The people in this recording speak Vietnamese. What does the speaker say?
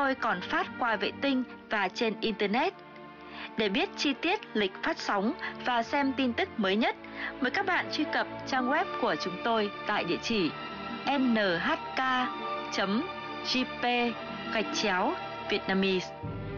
tôi còn phát qua vệ tinh và trên Internet. Để biết chi tiết lịch phát sóng và xem tin tức mới nhất, mời các bạn truy cập trang web của chúng tôi tại địa chỉ nhk.jp/Vietnamese.